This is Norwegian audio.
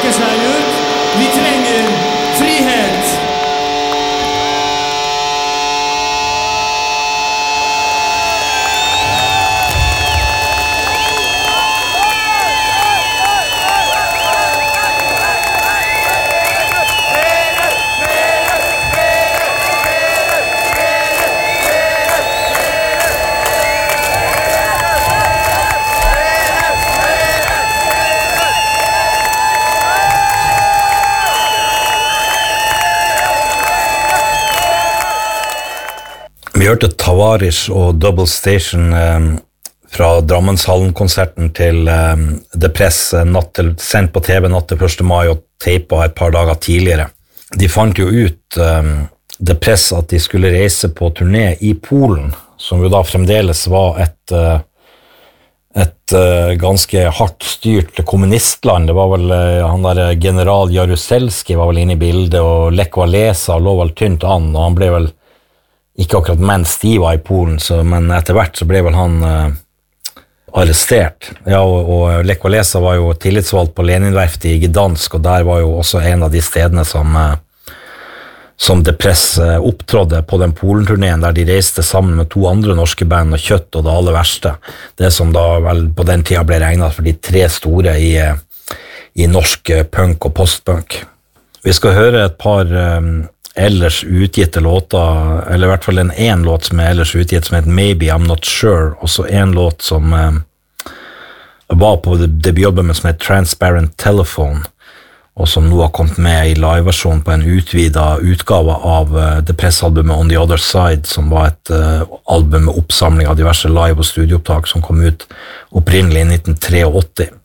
strekker seg ut. Vi trenger frihet. Vi hørte Tavares og Double Station fra Drammenshallen-konserten til The Press sendt på TV natt til 1. mai og teipa et par dager tidligere. De fant jo ut The Press at de skulle reise på turné i Polen, som jo da fremdeles var et ganske hardt styrt kommunistland. Det var vel han der general Jaruzelski var vel inne i bildet, og Lech Walesa lå vel tynt an, og han ble vel ikke akkurat mens de var i Polen, men etter hvert så ble vel han arrestert. Ja, og Lech Walesa var jo tillitsvalgt på Leninverftet i Gdansk, og der var jo også en av de stedene som The Press opptrådde på den Polen-turneen, der de reiste sammen med 2 andre norske band og Kjøtt og det aller verste. Det som da vel på den tida ble regnet for de 3 store i norsk punk og postpunk. Vi skal høre et par ellers utgitte låter, eller i hvert fall en låt som ellers utgitt som heter Maybe I'm Not Sure, og så en låt som var på debutalbumet som heter Transparent Telephone, og som nå har kommet med i liveversjon på en utvidet utgave av The Press-albumet On The Other Side, som var et album med oppsamling av diverse live- og studioopptak som kom ut opprinnelig i 1983.